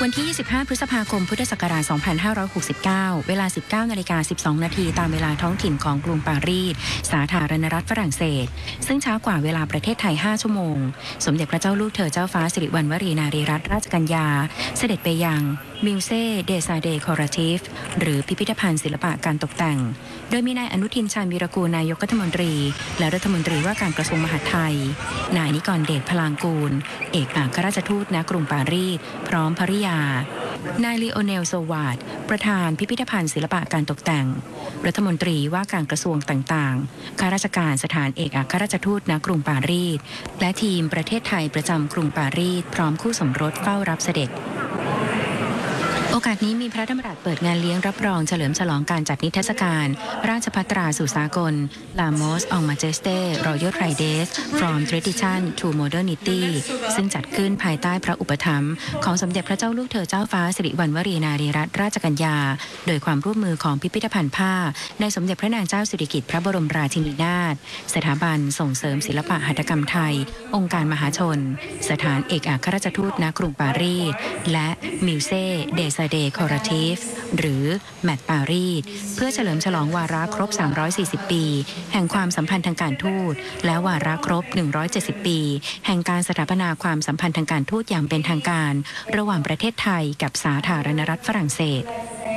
วันที่ 25 พฤษภาคม พุทธศักราช 2569 เวลา 19:12 นาทีตามเวลาท้องถิ่นของกรุงปารีส สาธารณรัฐฝรั่งเศส ซึ่งช้ากว่าเวลาประเทศไทย 5 ชั่วโมง สมเด็จพระเจ้าลูกเธอเจ้าฟ้าสิริวัณวรีนารีรัตนราชกัญญา เสด็จไปยังมิวเซ่เดซาเดคอราทีฟหรือพิพิธภัณฑ์ศิลปะการตกแต่ง โดยมีนายอนุทินชาญวีรกูลนายกรัฐมนตรีและรัฐมนตรีว่าการกระทรวงมหาดไทยนายนิกรเดชพลางกูลเอกอัครราชทูตณกรุงปารีสพร้อมภริยานายลีโอเนลโซวาดประธานพิพิธภัณฑ์ศิลปะการตกแต่งรัฐมนตรีว่าการกระทรวงต่างๆข้าราชการสถานเอกอัครราชทูตณกรุงปารีสและทีมประเทศไทยประจำกรุงปารีสพร้อมคู่สมรสเฝ้ารับเสด็จโอกาสนี้มีพระดำรัสเปิดงานเลี้ยงรับรองเฉลิมฉลองการจัดนิทรรศการราชภัตราสู่สากล Lamos en Majesté Royal Trident From Tradition to Modernity ซึ่งจัดขึ้นภายใต้พระอุปถัมภ์ของสมเด็จพระเจ้าลูกเธอเจ้าฟ้าสิริวัณวรีนารีรัตนราชกัญญาโดยความร่วมมือของพิพิธภัณฑ์ผ้าในสมเด็จพระนางเจ้าสิริกิติ์พระบรมราชินีนาถสถาบันส่งเสริมศิลปะหัตถกรรมไทยองค์การมหาชนสถานเอกอัครราชทูตณกรุงปารีสและมิวเซ่เดซาเดคอราทีฟหรือแมตปารีสเพื่อเฉลิมฉลองวาระครบ340ปีแห่งความสัมพันธ์ทางการทูตและวาระครบ170ปีแห่งการสถาปนาความสัมพันธ์ทางการทูตอย่างเป็นทางการระหว่างประเทศไทยกับสาธารณรัฐฝรั่งเศส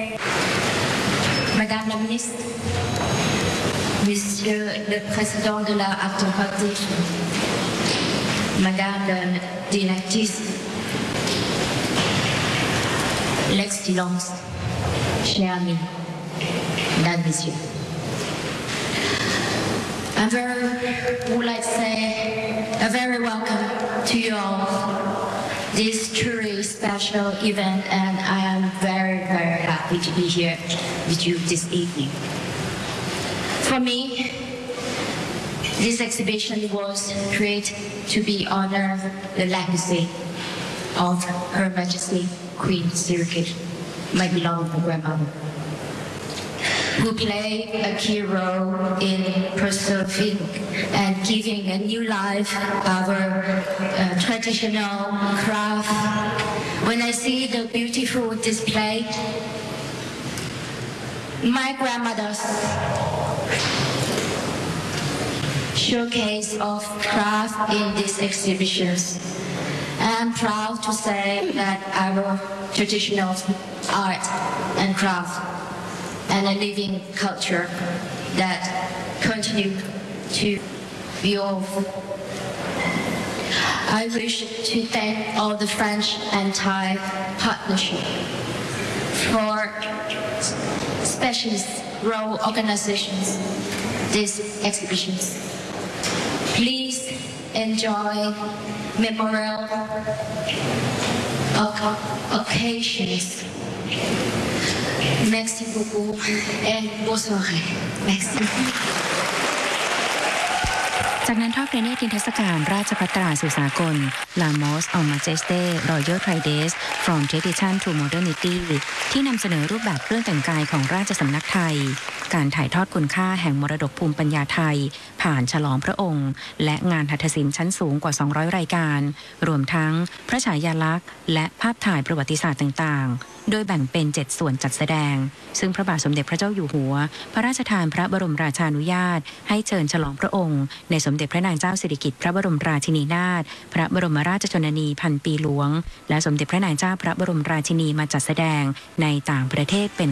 Madame la Ministre, Monsieur le Président de la Acte Madame la Directrice, L'Excellence, chers amis, mesdames, messieurs. Would like to say a very welcome to you all. This truly special event, and I am very, very happy to be here with you this evening. For me, this exhibition was created to be honor the legacy of Her Majesty Queen Sirikit, my beloved grandmother, who played a key role in preserving and giving a new life our traditional craft. When I see the beautiful display, my grandmother's showcase of craft in these exhibitions, I'm proud to say that our traditional art and craft and a living culture that continue to evolve. I wish to thank all the French and Thai partnership for specialist role organizations, these exhibitions. Please enjoy memorial occasions. Merci beaucoup et bonne soirée. Merci. จากนั้นทอดพระเนตรนิทรรศการราชภัตราสู่สากล Lamos en Majesté Royal Trident From Tradition to Modernity ที่นำเสนอรูปแบบเครื่องแต่งกายของราชสำนักไทยการถ่ายทอดคุณค่าแห่งมรดกภูมิปัญญาไทยผ่านฉลองพระองค์และงานหัตถศิลป์ชั้นสูงกว่า200รายการรวมทั้งพระฉายาลักษณ์และภาพถ่ายประวัติศาสตร์ต่างๆโดยแบ่งเป็น7ส่วนจัดแสดงซึ่งพระบาทสมเด็จพระเจ้าอยู่หัวพระราชทานพระบรมราชานุญาตให้เชิญฉลองพระองค์ในสมเด็จพระนางเจ้าสิริกิติ์พระบรมราชินีนาถพระบรมราชชนนีพันปีหลวงและสมเด็จพระนางเจ้าพระบรมราชินีมาจัดแสดงในต่างประเทศเป็น